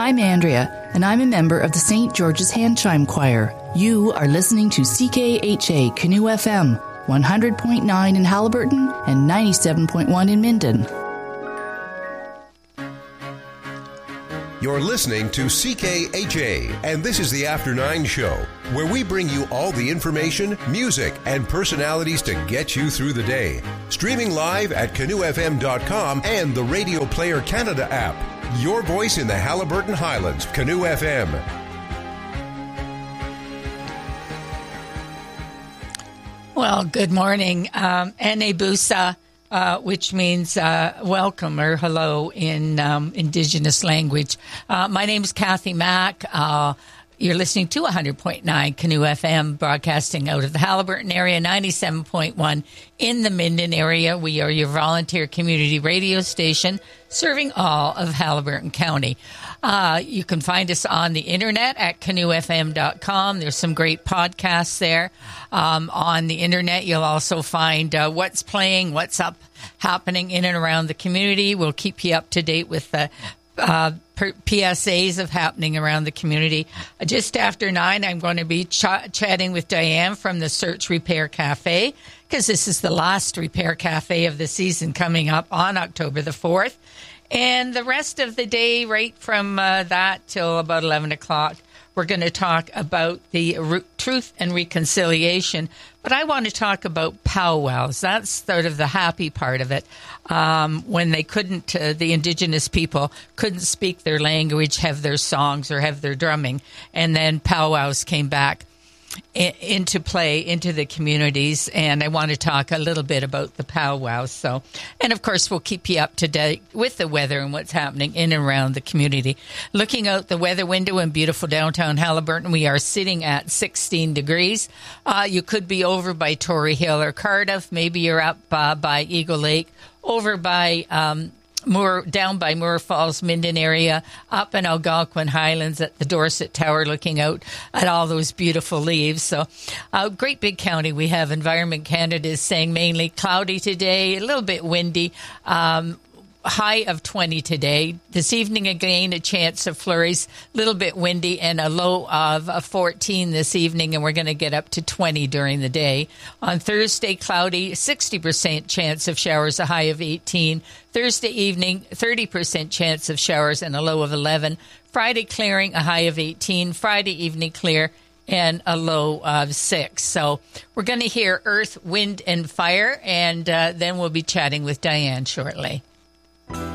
I'm Andrea, and I'm a member of the St. George's Handchime Choir. You are listening to CKHA Canoe FM, 100.9 in Haliburton and 97.1 in Minden. You're listening to CKHA, and this is the After 9 show, where we bring you all the information, music, and personalities to get you through the day. Streaming live at canoefm.com and the Radio Player Canada app. Your voice in the Haliburton Highlands, Canoe FM. Well, good morning. Ene Busa, which means welcome or hello in Indigenous language. My name is Kathy Mack. You're listening to 100.9 Canoe FM, broadcasting out of the Haliburton area, 97.1 in the Minden area. We are your volunteer community radio station serving all of Haliburton County. You can find us on the internet at canoefm.com. There's some great podcasts there. On the internet, you'll also find what's playing, what's happening in and around the community. We'll keep you up to date with the PSAs of happening around the community. Just after 9, I'm going to be chatting with Diane from the Search Repair Cafe, because this is the last Repair Cafe of the season, coming up on October the 4th. And the rest of the day, right from that till about 11 o'clock, we're going to talk about the Truth and Reconciliation. But I want to talk about powwows. That's sort of the happy part of it. When they couldn't, the Indigenous people couldn't speak their language, have their songs, or have their drumming. And then powwows came back into play, into the communities, and I want to talk a little bit about the powwows. So, and of course, we'll keep you up to date with the weather and what's happening in and around the community. Looking out the weather window in beautiful downtown Haliburton, we are sitting at 16 degrees. You could be over by Tory Hill or Cardiff. Maybe you're up by Eagle Lake, over by down by Moore Falls, Minden area, up in Algonquin Highlands at the Dorset Tower, looking out at all those beautiful leaves. So, great big county we have. Environment Canada is saying mainly cloudy today, a little bit windy. High of 20 today. This evening, again, a chance of flurries, a little bit windy, and a low of 14 this evening, and we're going to get up to 20 during the day. On Thursday, cloudy, 60% chance of showers, a high of 18. Thursday evening, 30% chance of showers and a low of 11. Friday, clearing, a high of 18. Friday evening, clear, and a low of 6. So we're going to hear Earth, Wind, and Fire, and then we'll be chatting with Diane shortly.